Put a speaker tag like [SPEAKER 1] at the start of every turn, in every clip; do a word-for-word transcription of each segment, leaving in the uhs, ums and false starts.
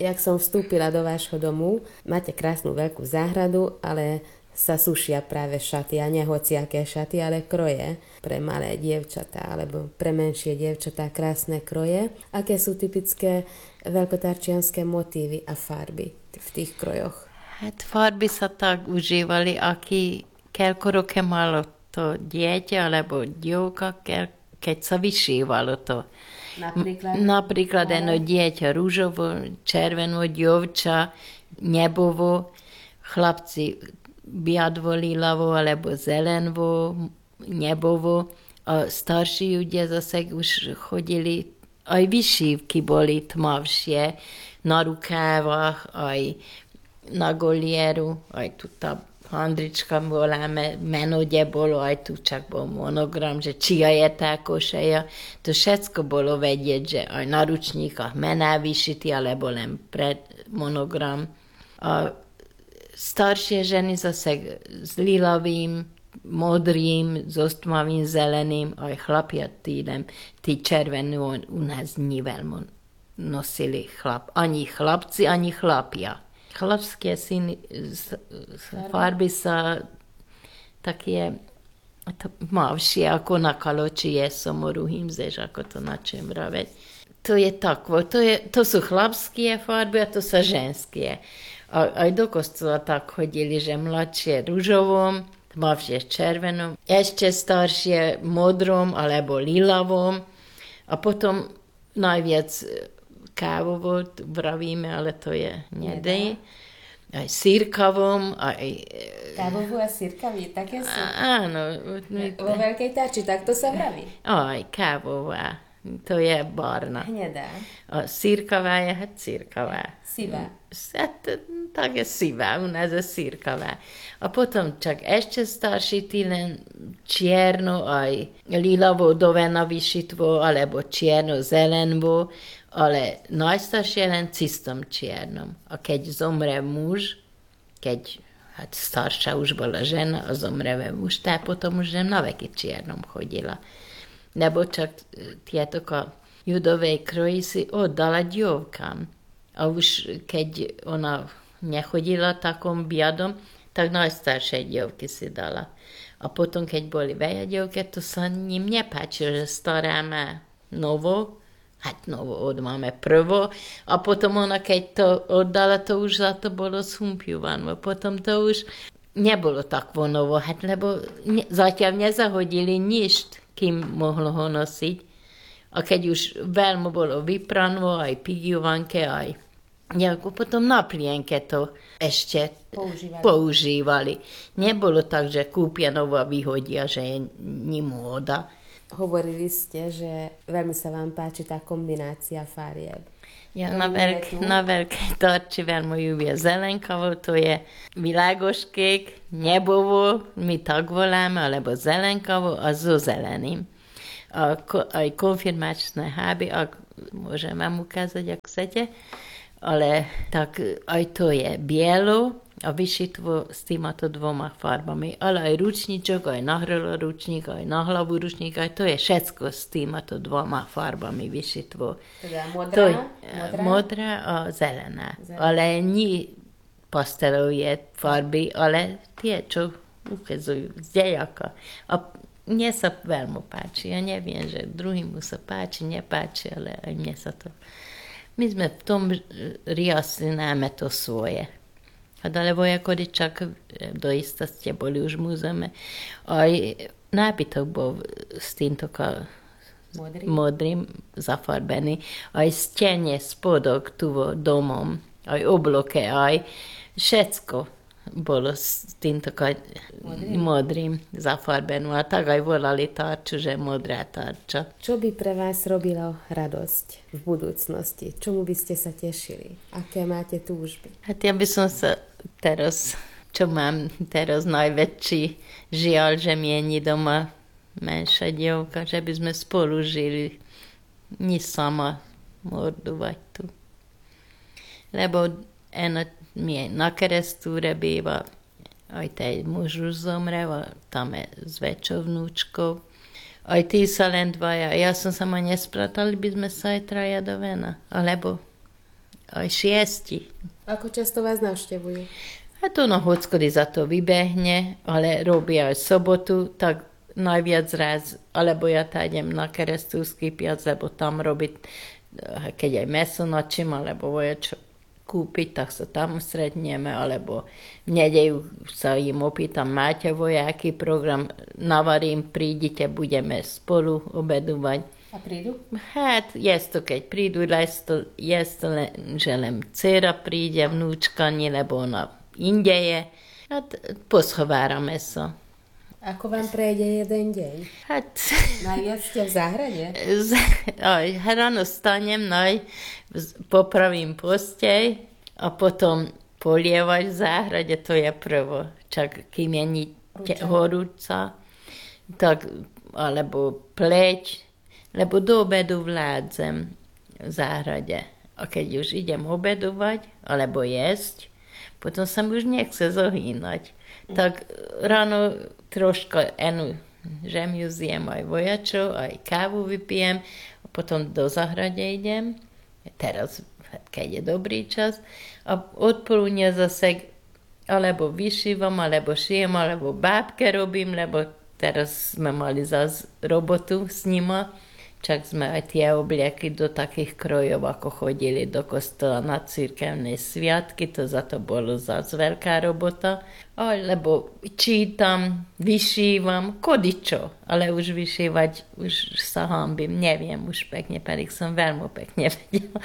[SPEAKER 1] Jak som vstúpila do vášho domu, máte krásnu veľkú záhradu, ale sa sušia práve šaty, a nie hociaké šaty, ale kroje pre malé dievčatá alebo pre menšie dievčatá, krásne kroje. Aké sú typické veľkotarčianske motívy a farby v tých krojoch?
[SPEAKER 2] Hát farby sa tak užívali, aký koľko roke malo to dieťa alebo dievka, keď sa vyšívalo to.
[SPEAKER 1] Napríklad?
[SPEAKER 2] Napríklad jedno dieťa rúžovo, červeno, dievča, nebovo, chlapci biadvo, lilavo alebo zelenvo, nebovo. A starší ľudia zase už chodili, aj vyšívky boli tmavšie, na rukávach, aj na golieru, aj tu tá handrička bola, menode bolo, aj tu čak bol monogram, že čia je tá košeja. To všetko bolo vedieť, že aj na ručníkach mená vyšitý, alebo len pred monogram. A staršie ženy zase s lilavým, modrým, s ostmavým zeleným, aj chlapia tým, tí červenú u nás niveľmo nosili chlap. Ani chlapci, ani chlapia. Chlapské syny, farby sa také mavšie, ako na kaloči je somoru himzeš, ako to na čem vraveť. To je takvo, to, je, to sú chlapské farby a to sú ženské. A, aj do kostola tak chodili, že mladšie ružovom, tmavšie červenom, ešte staršie modrom alebo lilavom a potom najviac kávovo vravíme, ale to je nedej. Aj sírkavom, aj...
[SPEAKER 1] Kávovú a sírkavý, také sú?
[SPEAKER 2] Áno.
[SPEAKER 1] Vo veľkej tarči, tak to sa vraví?
[SPEAKER 2] Aj, kávová. To je barna.
[SPEAKER 1] Hnedá.
[SPEAKER 2] A sírkavá je hát sírkavá.
[SPEAKER 1] Sivá.
[SPEAKER 2] Tak je sivá, u nás je sírkavá. A potom čak ešte starší tí len čierno, aj lilavo dovena vyšitvo, alebo čierno zelenvo, ale najstaršie len čistom čiernom. A keď zomre muž, keď hát staršia už bola žena a zomre muž, tak potom už na veky čiernom chodila. Lebo čak tieto judovej kroji si oddala dievkám. A už keď ona nechodila takom biadom, tak najstaršie dievky si dala. A potom, keď boli veľa dievky, to sa ním nepáčilo, že stará má novo, hát novo od máme prvo, a potom ona, keď to oddala, to už za to bolo sumpiované. Potom to už nebolo tak novo, hát lebo ne, zatiaľ nezahodili nič, kým mohlo ho nosiť. A keď už veľmi bolo vypranvo, aj pigiovanke, aj nejakú, potom na plienke to ešte používali. používali. Nebolo tak, že kúpia novo a vyhodia, že je nimóda.
[SPEAKER 1] Hovorili ste, že veľmi sa vám páči tá kombinácia farieb.
[SPEAKER 2] Ja na, veľk, na veľkej tarči veľmi ľúbia zelenkavo, to je világos kék, nebovo, my tak voláme, alebo zelenkavo a so zeleným. A aj konfirmačné háby, ak môžem vám ukázať, ak chcete, ale tak aj to je bielo a vyšitvo s týmato dvoma farbami. Ale aj ručníčok, aj na hrlo ručník, aj na hlavu ručník, aj to je všetko s týmato dvoma farbami vyšitvo.
[SPEAKER 1] Teda modrá?
[SPEAKER 2] To je,
[SPEAKER 1] modrá?
[SPEAKER 2] modrá a zelená. zelená. Ale nie pastelové farby, ale tie, čo ukazujú z dejaka. A mne sa veľmi páči. Ja neviem, že druhým sa páči, nepáči, ale aj mne sa to... My sme v tom riasli náme to svoje. Ale vojakody čak doista ste boli už v múzeme. Aj nápitok bol s týmto modrým, modrým zafarbený. Aj stene, spodok tu domom, aj obloke, aj všetko bolo s týmto modrým, modrým zafarbenú. A tak aj volali tarču, že modrá tarča.
[SPEAKER 1] Čo by pre vás robilo radosť v budúcnosti? Čomu by ste sa tešili? Aké máte túžby?
[SPEAKER 2] A ja by som sa teraz, čo mám teraz najväčší žiaľ, že mieni doma menšia dievka, že by sme spolu žili. Nie sama mordovať tu. Lebo ena mi na keresztúre býva, aj tej muž už zomrel, tam je s väčšou vnúčkou. Aj tí sa len dvaja. Ja som sa ma nespratali, by sme sa aj traja do vena. Alebo aj šiesti.
[SPEAKER 1] Ako často vás navštevujú?
[SPEAKER 2] A to ono hockody za to vybehne, ale robia aj sobotu, tak najviac raz, alebo ja tá idem na Keresztúrský piac, lebo tam robiť, keď aj meso načím, alebo vojačo kúpiť, tak sa tam stretneme, alebo v nedeľu sa im opýtam, máte vojaký program, navarím, prídite, budeme spolu obedovať.
[SPEAKER 1] A prídu?
[SPEAKER 2] Hát, jest to, keď prídu, jest to, že len dcera príde, vnúčka, nie, lebo ona inde je. Hát, poschovárame sa.
[SPEAKER 1] Ako vám prejde jeden deň?
[SPEAKER 2] Hát...
[SPEAKER 1] Najviac ste v záhrade?
[SPEAKER 2] Z, aj, ráno stanem, naj, popravím postej a potom polievať v záhrade, to je prvo. Čak, kým je ni, te, horúca, tak, alebo pleť, lebo do obedu vládzem v záhrade. A keď už idem obedovať, alebo jesť, potom sa mi už nechce zohýnať. Tak ráno troška enu žemju zjem aj vojačov, aj kávu vypijem, a potom do zahrade idem, teraz, keď je dobrý čas, a odpoludne zase alebo vyšívam, alebo šijem, alebo bábke robím, lebo teraz sme mali zase robotu s nima, čak sme aj tie obliaky do takých krojov, ako chodili do kostola na cirkevné sviatky, to za to bolo zase veľká robota. Alebo čítam, vyšívam, kodičo, ale už vyšívať, už sa hambím, neviem už pekne, pedig som veľmi pekne vedela.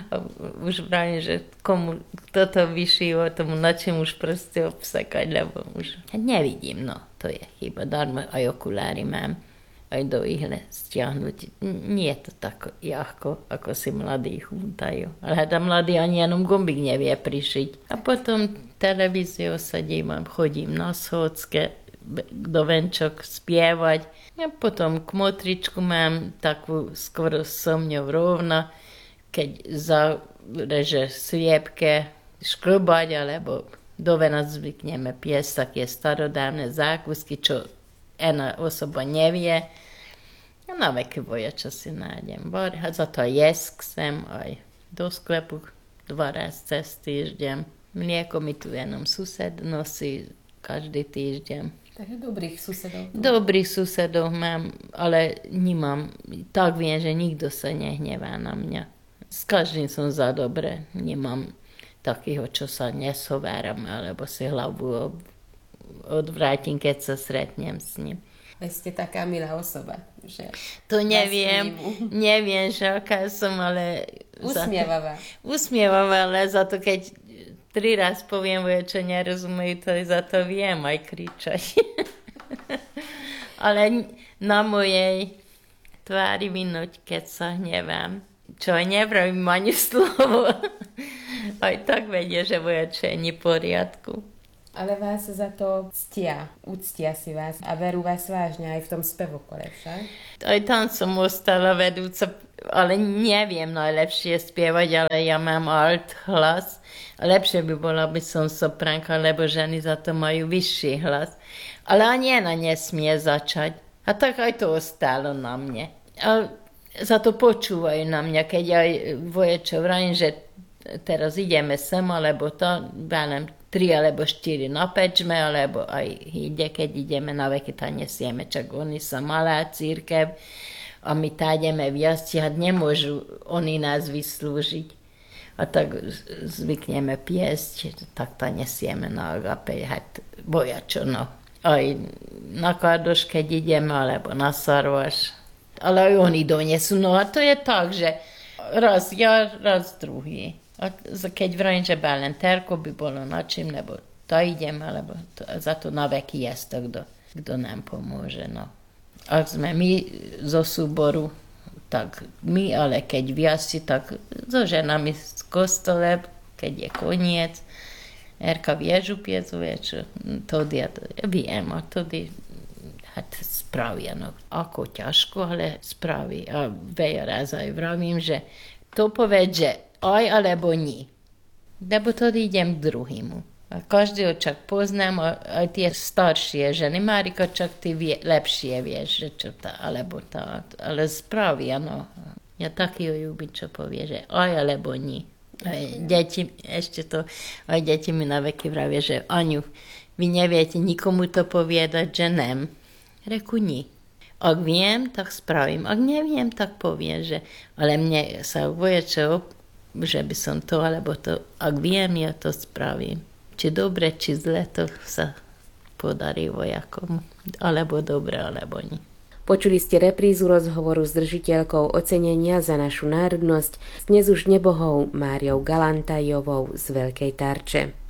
[SPEAKER 2] Už vravím, že komu toto vyšíva, tomu načím už proste obsekať, lebo už nevidím, no, to je chyba, darmo aj okulári mám. Aj do ihle stiahnuť. Nie je to tak ľahko, ako si mladí chuntajú. Ale tá mladí ani jenom gombík nevie prišiť. A potom televíziu sa dívam, chodím na schodske, do venčok spievať. A potom k motričku mám takú skoro so mňou rovna, keď zareže sviepke škrobať, alebo do vena zvykneme piesť také starodávne zákusky, čo ena osoba nevie. A na veky vojača si nájdem. A za to jesť sem aj do sklepu dva raz cez týždeň. Mlieko mi tu jenom sused nosí každý týždeň.
[SPEAKER 1] Takže dobrých susedov.
[SPEAKER 2] Dobrých susedov mám, ale nemám. Tak viem, že nikto sa nehnevá na mňa. S každým som za dobre. Nemám takého, čo sa neshováram, alebo si hlavu odvrátim, keď sa stretnem s ním.
[SPEAKER 1] Veď ste taká milá osoba, že...
[SPEAKER 2] To neviem, neviem, že aká som, ale...
[SPEAKER 1] Usmievavá.
[SPEAKER 2] To, usmievavá, ale za to, keď tri raz poviem, čo nerozumejú, to za to viem aj kričať. Ale na mojej tvári vynúť, keď sa hnevám. Čo nevravím ani slovo. Aj tak vedia, že vojače je neporiadku.
[SPEAKER 1] Ale vás za to ctia, uctia si vás a verú vás vážne aj v tom spevokole, však?
[SPEAKER 2] Aj tam som ostala vedúca, ale neviem najlepšie spievať, ale ja mám alt hlas. Lepšie by bolo, aby som sopránka, lebo ženy za to majú vyšší hlas. Ale ani ona nesmie začať. A tak aj to ostalo na mne. A za to počúvajú na mňa, keď aj vojačov vrajím, že teraz ideme sem, alebo to, veľmi tri alebo štyri napečme, alebo aj ide, keď ideme na veky, tá nesieme, čak oni sa malá církev a my tá ideme viazciať, nemôžu oni nás vyslúžiť. A tak zvykneme piesť, tak tá nesieme na agape, hát bojačo, no. Aj na Kardoš, keď ideme, alebo na Szarvas, ale aj oni donesú, no a to je tak, že raz ja, raz druhý. A keď vrajím, že bálen terko by bolo na čím, lebo to idem, alebo to, za to na veky je to, kto, kto nám pomôže. No. Ak sme my zo súboru, tak my, ale keď viaci, tak so ženami z kostole, keď je koniec, Erka viežu piecuje, čo tody, viem, a tody hát spravia, no ako ťažko, ale spraví. A veľa raz aj vravím, že to povedz, že aj alebo nie. Lebo tady idem k druhému. A každého čak poznám, aj tie staršie ženy. Marika, čak ty vie, lepšie vieš, že čo tá, alebo tá. Ale spravia, no. Ja taký ľúbim, čo povie, že aj alebo nie. Deti, ešte to, aj deti mi na veky vravia, že Aňu, vy neviete nikomu to povedať, že nem. Reku nie. Ak viem, tak spravím. Ak neviem, tak poviem, že ale mne sa uvoje, že by som to, alebo to, ak viem, ja to spravím. Či dobre, či zle, to sa podarí vojakom. Alebo dobre, alebo nie.
[SPEAKER 1] Počuli ste reprízu rozhovoru s držiteľkou ocenenia za našu národnosť, dnes už nebohou Máriou Galantajovou z Veľkej Tarče.